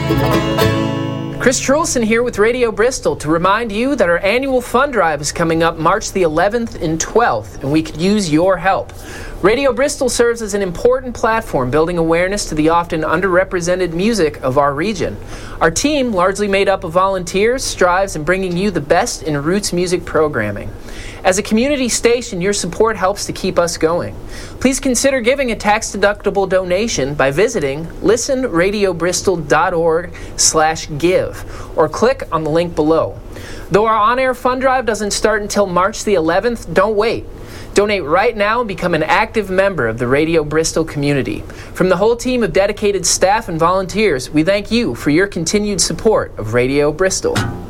Chris Trulson here with Radio Bristol to remind you that our annual fund drive is coming up March the 11th and 12th, and we could use your help. Radio Bristol serves as an important platform building awareness to the often underrepresented music of our region. Our team, largely made up of volunteers, strives in bringing you the best in roots music programming. As a community station, your support helps to keep us going. Please consider giving a tax-deductible donation by visiting listenradiobristol.org/give or click on the link below. Though our on-air fund drive doesn't start until March the 11th, don't wait. Donate right now and become an active member of the Radio Bristol community. From the whole team of dedicated staff and volunteers, we thank you for your continued support of Radio Bristol.